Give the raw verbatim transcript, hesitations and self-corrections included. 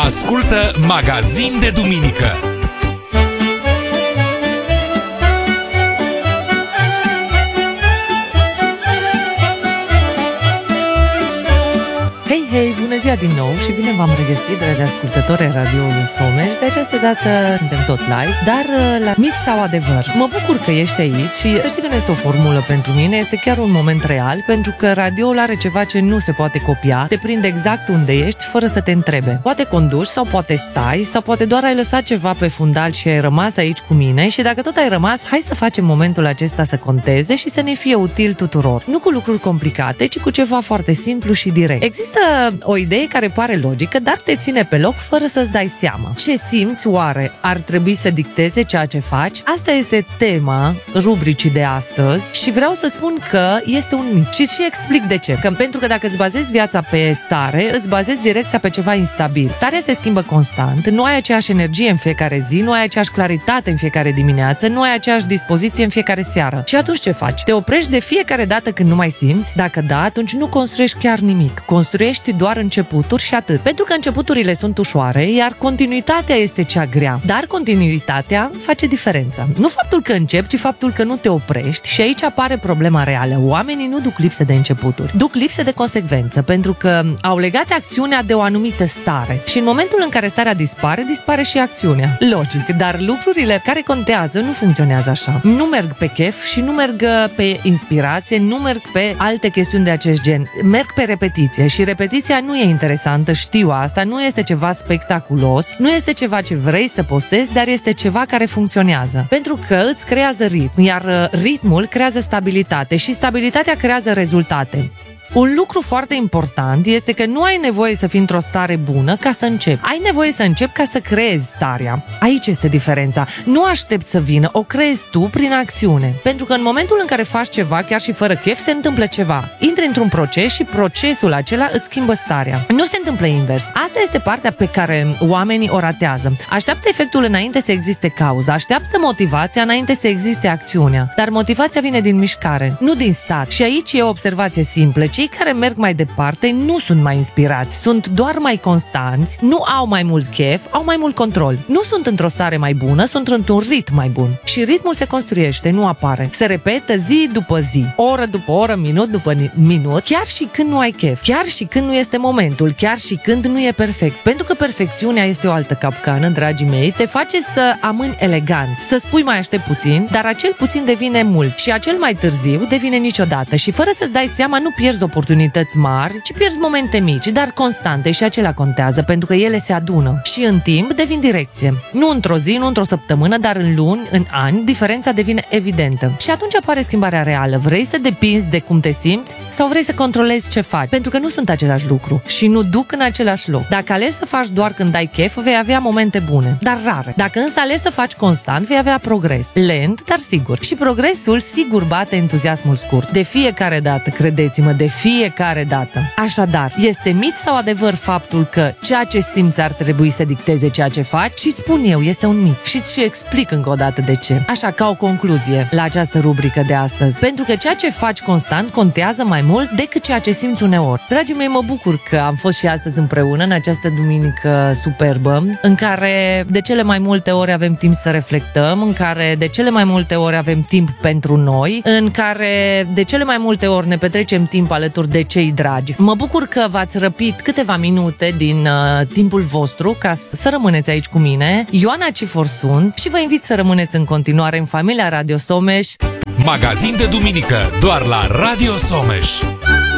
Ascultă Magazin de Duminică. Hei, hei, bună ziua din nou și bine v-am regăsit, dragi ascultători ai radioului Someș. De această dată suntem tot live, dar la mit sau adevăr. Mă bucur că ești aici și știi că nu este o formulă pentru mine, este chiar un moment real, pentru că radioul are ceva ce nu se poate copia, te prinde exact unde ești, fără să te întrebe. Poate conduci sau poate stai sau poate doar ai lăsat ceva pe fundal și ai rămas aici cu mine și dacă tot ai rămas, hai să facem momentul acesta să conteze și să ne fie util tuturor. Nu cu lucruri complicate, ci cu ceva foarte simplu și direct. Există o idee care pare logică, dar te ține pe loc fără să-ți dai seama. Ce simți oare ar trebui să dicteze ceea ce faci? Asta este tema rubricii de astăzi și vreau să spun că este un mit. Și și explic de ce. Că pentru că dacă îți bazezi viața pe stare, îți bazezi direcția pe ceva instabil. Starea se schimbă constant, nu ai aceeași energie în fiecare zi, nu ai aceeași claritate în fiecare dimineață, nu ai aceeași dispoziție în fiecare seară. Și atunci ce faci? Te oprești de fiecare dată când nu mai simți? Dacă da, atunci nu construiești chiar nimic. Construiești doar începuturi și atât. Pentru că începuturile sunt ușoare, iar continuitatea este cea grea. Dar continuitatea face diferența. Nu faptul că începi, ci faptul că nu te oprești și aici apare problema reală. Oamenii nu duc lipsă de începuturi. Duc lipsă de consecvență, pentru că au legat acțiunea de o anumită stare. Și în momentul în care starea dispare, dispare și acțiunea. Logic, dar lucrurile care contează nu funcționează așa. Nu merg pe chef și nu merg pe inspirație, nu merg pe alte chestiuni de acest gen. Merg pe repetiție și repetiția nu e interesantă, știu asta, nu este ceva spectaculos, nu este ceva ce vrei să postezi, dar este ceva care funcționează. Pentru că îți creează ritm, iar ritmul creează stabilitate și stabilitatea creează rezultate. Un lucru foarte important este că nu ai nevoie să fii într-o stare bună ca să începi. Ai nevoie să începi ca să creezi starea. Aici este diferența. Nu aștepți să vină, o creezi tu prin acțiune. Pentru că în momentul în care faci ceva, chiar și fără chef, se întâmplă ceva. Intri într-un proces și procesul acela îți schimbă starea. Nu se întâmplă invers. Asta este partea pe care oamenii o ratează. Așteaptă efectul înainte să existe cauza. Așteaptă motivația înainte să existe acțiunea. Dar motivația vine din mișcare, nu din stat. Și aici e o observație simplă. Cei care merg mai departe nu sunt mai inspirați, sunt doar mai constanți, nu au mai mult chef, au mai mult control. Nu sunt într-o stare mai bună, sunt într-un ritm mai bun. Și ritmul se construiește, nu apare. Se repetă zi după zi, oră după oră, minut după minut, chiar și când nu ai chef, chiar și când nu este momentul, chiar și când nu e perfect. Pentru că perfecțiunea este o altă capcană, dragii mei, te face să amâni elegant, să spui mai aștept puțin, dar acel puțin devine mult și acel mai târziu devine niciodată și fără să-ți dai seama nu pierzi oportunități mari, ci pierzi momente mici, dar constante și acelea contează, pentru că ele se adună și în timp devin direcție. Nu într-o zi, nu într-o săptămână, dar în luni, în ani, diferența devine evidentă. Și atunci apare schimbarea reală. Vrei să depinzi de cum te simți sau vrei să controlezi ce faci? Pentru că nu sunt același lucru și nu duc în același loc. Dacă alegi să faci doar când ai chef, vei avea momente bune, dar rare. Dacă însă alegi să faci constant, vei avea progres. Lent, dar sigur. Și progresul sigur bate entuziasmul scurt. De fiecare dată, credeți-mă, de fiecare dată. Așadar, este mit sau adevăr faptul că ceea ce simți ar trebui să dicteze ceea ce faci? Și-ți spun eu, este un mit. Și-ți și explic încă o dată de ce. Așa, ca o concluzie la această rubrică de astăzi. Pentru că ceea ce faci constant contează mai mult decât ceea ce simți uneori. Dragii mei, mă bucur că am fost și astăzi împreună în această duminică superbă, în care de cele mai multe ori avem timp să reflectăm, în care de cele mai multe ori avem timp pentru noi, în care de cele mai multe ori ne petrecem timp alături de cei dragi. Mă bucur că v-ați răpit câteva minute din uh, timpul vostru ca să, să rămâneți aici cu mine. Ioana Cifor sunt și vă invit să rămâneți în continuare în familia Radio Someș. Magazin de duminică, doar la Radio Someș.